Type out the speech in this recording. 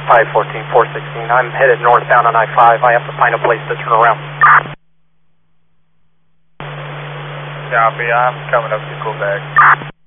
514, 416. I'm headed northbound on I-5. I have to find a place to turn around. Copy, I'm coming up to Quebec.